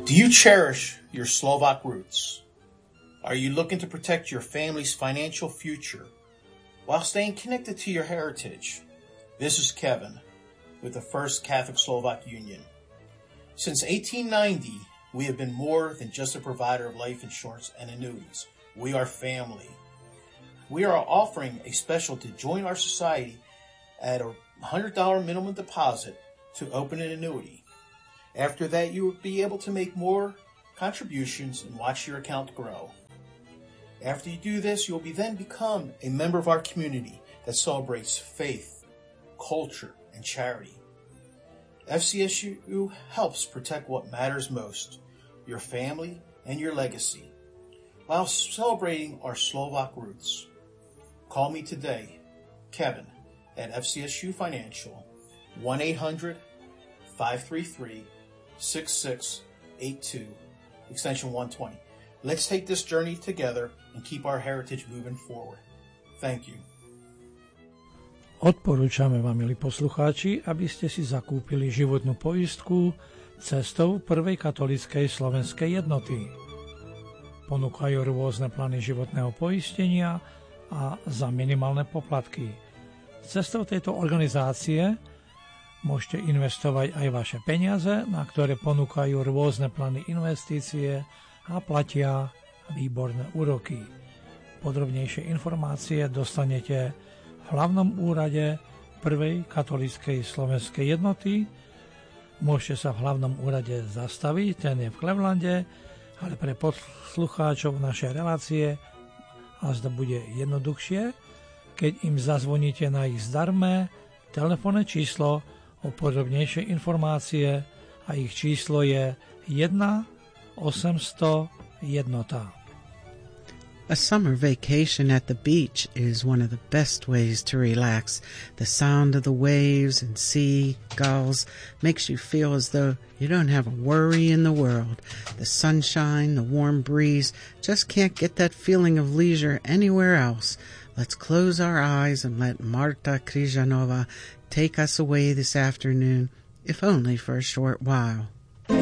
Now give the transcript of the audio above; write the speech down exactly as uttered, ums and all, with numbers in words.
Do you cherish your Slovak roots? Are you looking to protect your family's financial future while staying connected to your heritage? This is Kevin with the First Catholic Slovak Union. Since eighteen ninety, we have been more than just a provider of life insurance and annuities. We are family. We are offering a special to join our society at a one hundred dollars minimum deposit to open an annuity. After that, you will be able to make more contributions and watch your account grow. After you do this, you'll be then become a member of our community that celebrates faith, culture, and charity. F C S U helps protect what matters most, your family and your legacy, while celebrating our Slovak roots. Call me today, Kevin, at F C S U Financial, one eight hundred, five three three, six six eight two, extension one twenty. Let's take this journey together and keep our heritage moving forward. Thank you. Odporúčame vám, milí poslucháči, aby ste si zakúpili životnú poistku cestou prvej katolíckej slovenskej jednoty. Ponúkajú rôzne plány životného poistenia a za minimálne poplatky. Cestou tejto organizácie môžete investovať aj vaše peniaze, na ktoré ponúkajú rôzne plány investície a platia výborné úroky. Podrobnejšie informácie dostanete v hlavnom úrade prvej katolíckej slovenskej jednoty. Môžete sa v hlavnom úrade zastaviť, ten je v Clevelande, ale pre poslucháčov našej relácie a zda bude jednoduchšie, keď im zazvoníte na ich zdarmé telefónne číslo o podrobnejšie informácie a ich číslo je jeden osemsto jednota. A summer vacation at the beach is one of the best ways to relax. The sound of the waves and sea gulls makes you feel as though you don't have a worry in the world. The sunshine, the warm breeze, just can't get that feeling of leisure anywhere else. Let's close our eyes and let Marta Križanova take us away this afternoon, if only for a short while.